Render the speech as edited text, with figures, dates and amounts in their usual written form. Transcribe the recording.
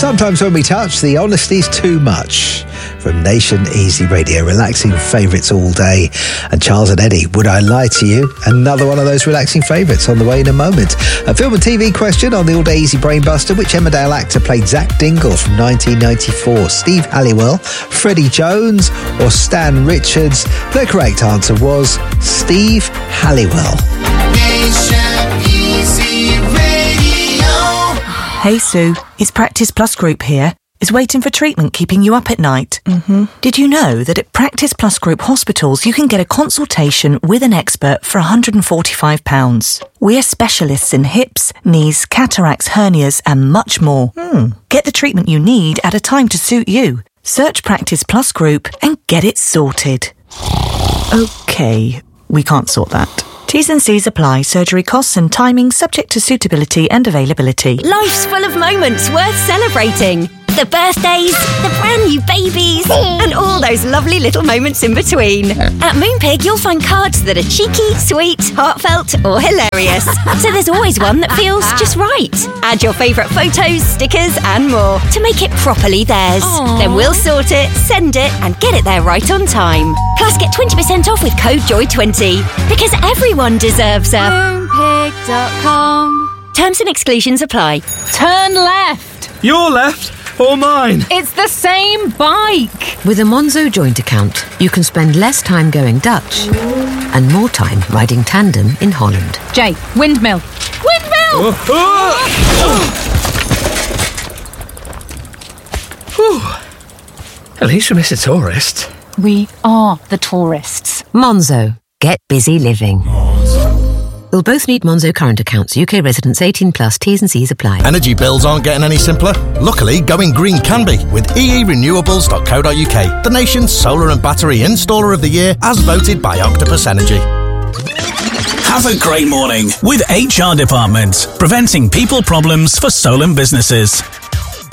Sometimes when we touch, the honesty's too much. From Nation Easy Radio, relaxing favourites all day. And Charles and Eddie, Would I Lie to You? Another one of those relaxing favourites on the way in a moment. A film and TV question on the All Day Easy Brain Buster. Which Emmerdale actor played Zach Dingle from 1994? Steve Halliwell, Freddie Jones or Stan Richards? The correct answer was Steve Halliwell. Nation Easy Radio. Hey Sue, it's Practice Plus Group here. Is waiting for treatment keeping you up at night? Did you know that at Practice Plus Group hospitals you can get a consultation with an expert for £145? We're specialists in hips, knees, cataracts, hernias and much more. Get the treatment you need at a time to suit you. Search Practice Plus Group and get it sorted. OK, we can't sort that. T's and C's apply. Surgery costs and timing subject to suitability and availability. Life's full of moments worth celebrating. The birthdays, the brand new babies, and all those lovely little moments in between. At Moonpig, you'll find cards that are cheeky, sweet, heartfelt, or hilarious. So there's always one that feels just right. Add your favourite photos, stickers, and more to make it properly theirs. Aww. Then we'll sort it, send it, and get it there right on time. Plus, get 20% off with code JOY20 because everyone deserves a Moonpig.com. Terms and exclusions apply. Turn left. Your left or mine? It's the same bike. With a Monzo joint account, you can spend less time going Dutch and more time riding tandem in Holland. Jay, windmill. Windmill! At least we miss a tourist. We are the tourists. Monzo. Get busy living. You'll both need Monzo current accounts. UK residents 18 plus. T's and C's apply. Energy bills aren't getting any simpler. Luckily, going green can be with eerenewables.co.uk, the nation's solar and battery installer of the year as voted by Octopus Energy. Have a great morning with HR Department, preventing people problems for Solent businesses.